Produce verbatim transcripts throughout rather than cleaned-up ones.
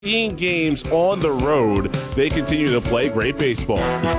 fifteen games on the road. They continue to play great baseball.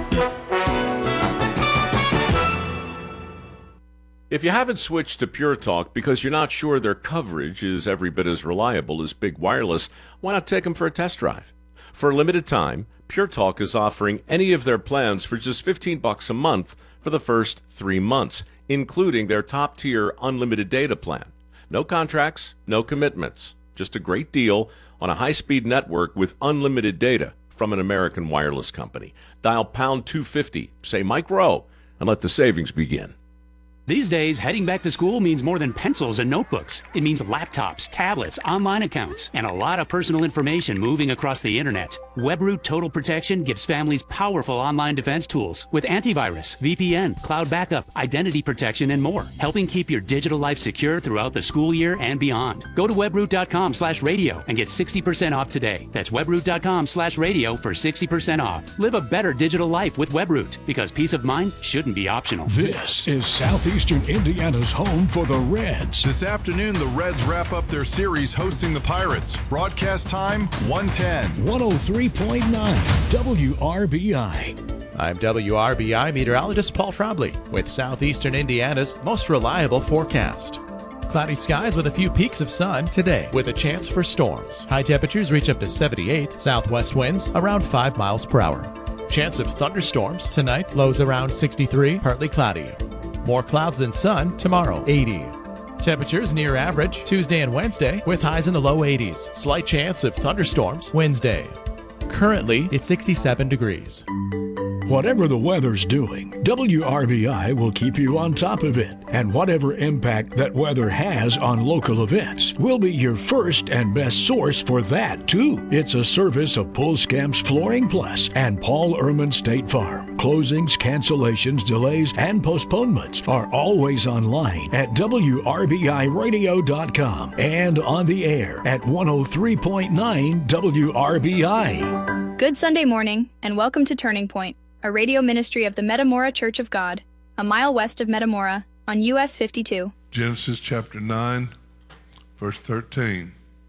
If you haven't switched to Pure Talk because you're not sure their coverage is every bit as reliable as Big Wireless, why not take them for a test drive? For a limited time, Pure Talk is offering any of their plans for just fifteen bucks a month for the first three months, including their top-tier unlimited data plan. No contracts, no commitments, just a great deal on a high-speed network with unlimited data from an American wireless company. Dial pound two fifty, say Mike Rowe, and let the savings begin. These days, heading back to school means more than pencils and notebooks. It means laptops, tablets, online accounts, and a lot of personal information moving across the internet. WebRoot Total Protection gives families powerful online defense tools with antivirus, V P N, cloud backup, identity protection, and more, helping keep your digital life secure throughout the school year and beyond. Go to webroot.com slash radio and get sixty percent off today. That's webroot.com slash radio for sixty percent off. Live a better digital life with WebRoot, because peace of mind shouldn't be optional. This is Southeastern Indiana's home for the Reds. This afternoon, the Reds wrap up their series hosting the Pirates. Broadcast time, one ten. one oh three point nine W R B I. I'm W R B I meteorologist Paul Trombley with Southeastern Indiana's most reliable forecast. Cloudy skies with a few peaks of sun today with a chance for storms. High temperatures reach up to seventy-eight, southwest winds around five miles per hour. Chance of thunderstorms tonight, lows around sixty-three, partly cloudy. More clouds than sun tomorrow, eighty. Temperatures near average Tuesday and Wednesday with highs in the low eighties. Slight chance of thunderstorms Wednesday. Currently, it's sixty-seven degrees. Whatever the weather's doing, W R B I will keep you on top of it. And whatever impact that weather has on local events, we'll be your first and best source for that, too. It's a service of Pulskamps Flooring Plus and Paul Ehrman State Farm. Closings, cancellations, delays, and postponements are always online at W R B I radio dot com and on the air at one oh three point nine W R B I. Good Sunday morning, and welcome to Turning Point, a radio ministry of the Metamora Church of God, a mile west of Metamora, on U S fifty-two. Genesis chapter nine, verse thirteen.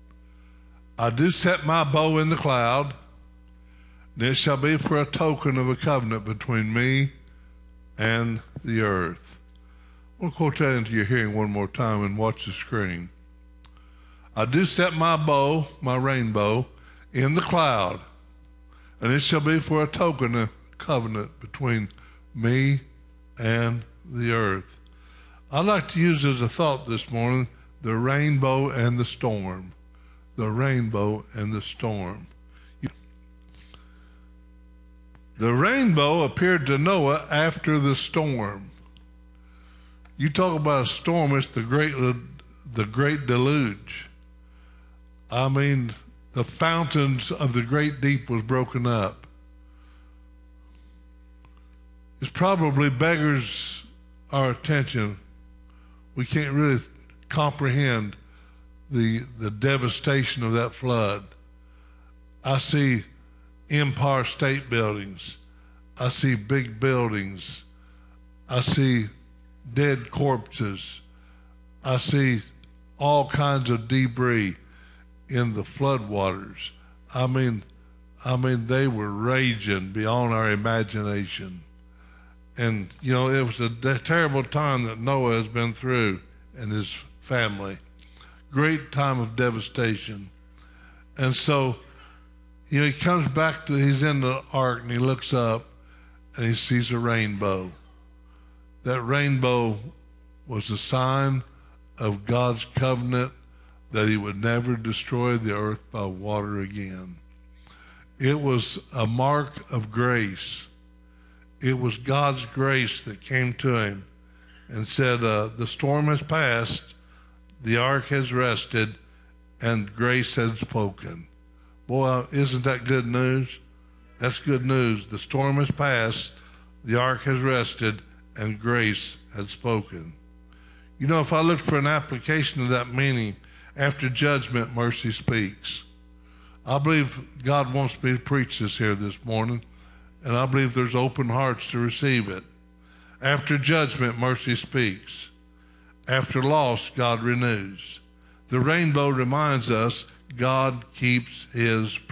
I do set my bow in the cloud, and it shall be for a token of a covenant between me and the earth. We'll quote that into your hearing one more time and watch the screen. I do set my bow, my rainbow, in the cloud, and it shall be for a token of covenant between me and the earth. I'd like to use as a thought this morning the rainbow and the storm. The rainbow and the storm. The rainbow appeared to Noah after the storm. You talk about a storm, it's the great, the great deluge. I mean, the fountains of the great deep was broken up. It probably beggars our attention. We can't really comprehend the the devastation of that flood. I see Empire State Buildings. I see big buildings. I see dead corpses. I see all kinds of debris in the floodwaters. I mean, I mean, they were raging beyond our imagination. And, you know, it was a de- terrible time that Noah has been through and his family. Great time of devastation. And so, you know, he comes back to, he's in the ark and he looks up and he sees a rainbow. That rainbow was a sign of God's covenant that he would never destroy the earth by water again. It was a mark of grace. It was God's grace that came to him and said, uh, the storm has passed, the ark has rested, and grace has spoken. Boy, isn't that good news? That's good news. The storm has passed, the ark has rested, and grace has spoken. You know, if I looked for an application of that meaning, after judgment, mercy speaks. I believe God wants me to preach this here this morning, and I believe there's open hearts to receive it. After judgment, mercy speaks. After loss, God renews. The rainbow reminds us God keeps his